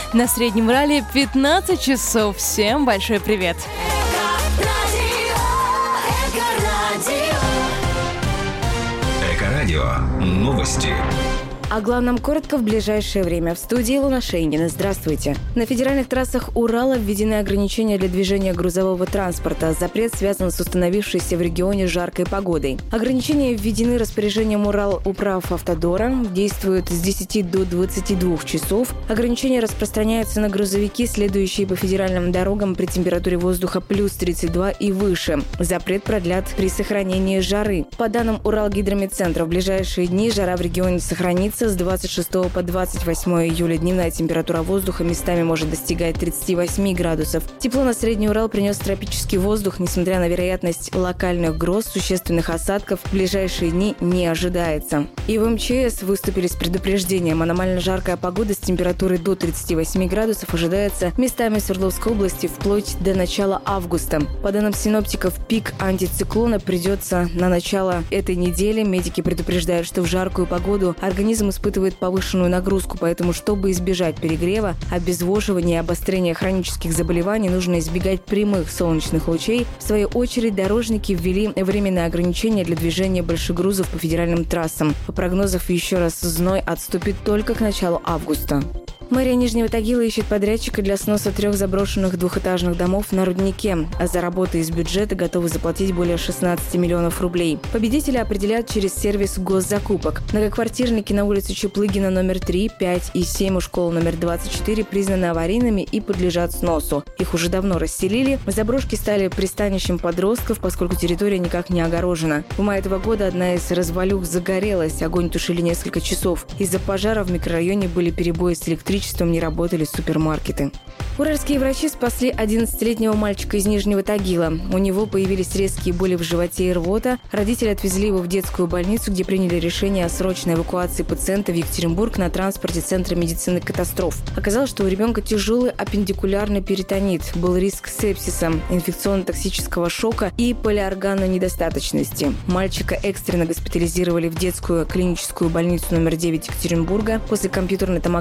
На Среднем Урале 15 часов. Всем большой привет! Эко-радио. Новости. О главном коротко в ближайшее время. В студии Луна Шейнгина. Здравствуйте. На федеральных трассах Урала введены ограничения для движения грузового транспорта. Запрет связан с установившейся в регионе жаркой погодой. Ограничения введены распоряжением Уралуправавтодора. Действуют с 10 до 22 часов. Ограничения распространяются на грузовики, следующие по федеральным дорогам при температуре воздуха плюс 32 и выше. Запрет продлят при сохранении жары. По данным Уралгидрометцентра, в ближайшие дни жара в регионе сохранится. С 26 по 28 июля дневная температура воздуха местами может достигать 38 градусов. Тепло на Средний Урал принес тропический воздух. Несмотря на вероятность локальных гроз, существенных осадков в ближайшие дни не ожидается. И в МЧС выступили с предупреждением. Аномально жаркая погода с температурой до 38 градусов ожидается местами в Свердловской области вплоть до начала августа. По данным синоптиков, пик антициклона придется на начало этой недели. Медики предупреждают, что в жаркую погоду организм испытывает повышенную нагрузку, поэтому, чтобы избежать перегрева, обезвоживания и обострения хронических заболеваний, нужно избегать прямых солнечных лучей. В свою очередь, дорожники ввели временное ограничение для движения большегрузов по федеральным трассам. По прогнозам, еще раз зной отступит только к началу августа. Мэрия Нижнего Тагила ищет подрядчика для сноса 3 заброшенных двухэтажных домов на Руднике. А за работы из бюджета готовы заплатить более 16 миллионов рублей. Победителя определят через сервис госзакупок. Многоквартирники на улице Чаплыгина номер 3, 5 и 7 у школы номер 24 признаны аварийными и подлежат сносу. Их уже давно расселили. Заброшки стали пристанищем подростков, поскольку территория никак не огорожена. В мае этого года одна из развалюх загорелась. Огонь тушили несколько часов. Из-за пожара в микрорайоне были перебои с электричеством, не работали супермаркеты. Уральские врачи спасли 11-летнего мальчика из Нижнего Тагила. У него появились резкие боли в животе и рвота. Родители отвезли его в детскую больницу, где приняли решение о срочной эвакуации пациента в Екатеринбург на транспорте Центра медицины катастроф. Оказалось, что у ребенка тяжелый аппендикулярный перитонит. Был риск сепсиса, инфекционно-токсического шока и полиорганной недостаточности. Мальчика экстренно госпитализировали в детскую клиническую больницу номер 9 Екатеринбурга. После компьютерной томографии